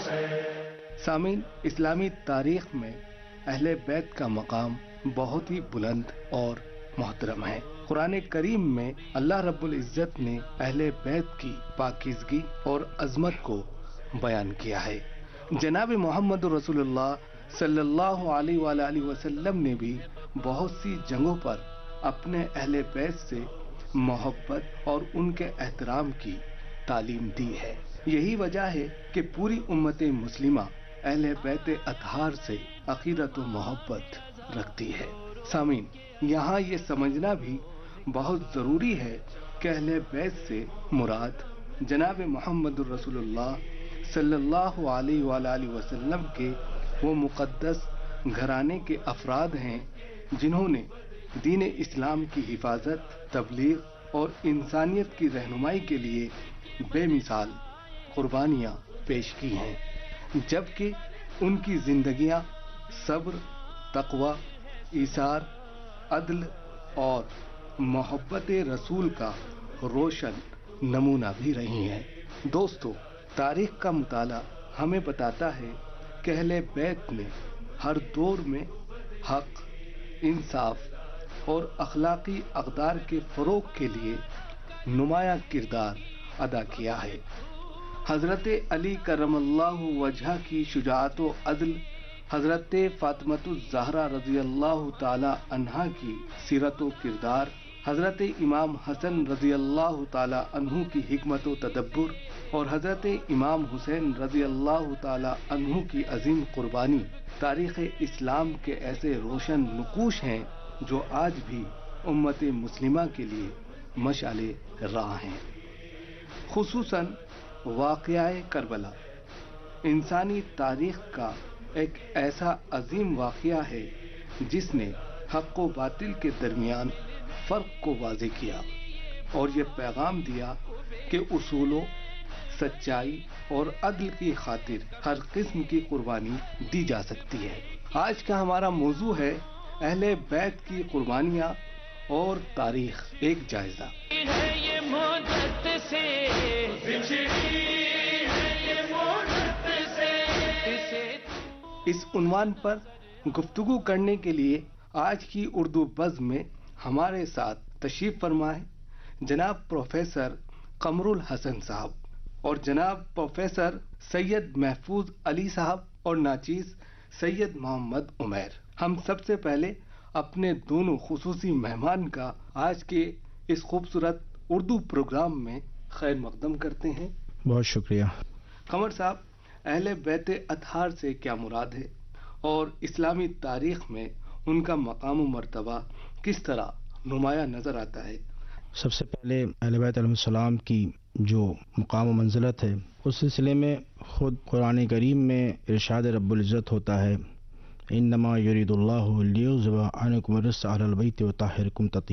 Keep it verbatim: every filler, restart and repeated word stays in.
سامعین، اسلامی تاریخ میں اہل بیت کا مقام بہت ہی بلند اور محترم ہے۔ قرآن کریم میں اللہ رب العزت نے اہل بیت کی پاکیزگی اور عظمت کو بیان کیا ہے۔ جناب محمد رسول اللہ صلی اللہ علیہ وآلہ وسلم نے بھی بہت سی جگہوں پر اپنے اہل بیت سے محبت اور ان کے احترام کی تعلیم دی ہے۔ یہی وجہ ہے کہ پوری امت مسلمہ اہل بیت اطہار سے عقیدت و محبت رکھتی ہے۔ سامعین، یہاں یہ سمجھنا بھی بہت ضروری ہے کہ اہل بیت سے مراد جناب محمد رسول اللہ صلی اللہ علیہ وآلہ وسلم کے وہ مقدس گھرانے کے افراد ہیں جنہوں نے دین اسلام کی حفاظت، تبلیغ اور انسانیت کی رہنمائی کے لیے بے مثال قربانیاں پیش کی ہیں، جبکہ ان کی زندگیاں صبر، تقوی، ایثار، عدل اور محبت رسول کا روشن نمونہ بھی رہی ہیں۔ دوستو، تاریخ کا مطالعہ ہمیں بتاتا ہے کہ اہل بیت نے ہر دور میں حق، انصاف اور اخلاقی اقدار کے فروغ کے لیے نمایاں کردار ادا کیا ہے۔ حضرت علی کرم اللہ وجہہ کی شجاعت و عدل، حضرت فاطمۃ الزہرا رضی اللہ تعالی عنہا کی سیرت و کردار، حضرت امام حسن رضی اللہ تعالی عنہ کی حکمت و تدبر اور حضرت امام حسین رضی اللہ تعالی عنہ کی عظیم قربانی تاریخ اسلام کے ایسے روشن نقوش ہیں جو آج بھی امت مسلمہ کے لیے مشعل راہ ہیں۔ خصوصاً واقعہ کربلا انسانی تاریخ کا ایک ایسا عظیم واقعہ ہے جس نے حق و باطل کے درمیان فرق کو واضح کیا اور یہ پیغام دیا کہ اصولوں، سچائی اور عدل کی خاطر ہر قسم کی قربانی دی جا سکتی ہے۔ آج کا ہمارا موضوع ہے اہل بیت کی قربانیاں اور تاریخ، ایک جائزہ۔ اس عنوان پر گفتگو کرنے کے لیے آج کی اردو بزم میں ہمارے ساتھ تشریف فرما ہے جناب پروفیسر قمر الحسن صاحب اور جناب پروفیسر سید محفوظ علی صاحب اور ناچیز سید محمد عمیر۔ ہم سب سے پہلے اپنے دونوں خصوصی مہمان کا آج کے اس خوبصورت اردو پروگرام میں خیر مقدم کرتے ہیں۔ بہت شکریہ۔ قمر صاحب، اہل بیت اطہار سے کیا مراد ہے اور اسلامی تاریخ میں ان کا مقام و مرتبہ کس طرح نمایاں نظر آتا ہے؟ سب سے پہلے اہل بیت علیہ السلام کی جو مقام و منزلت ہے اس سلسلے میں خود قرآن کریم میں ارشاد رب العزت ہوتا ہے، انما یرید اللہ لیعذب عنکم الرجس اہل البیت وطہرکم تطہیرا۔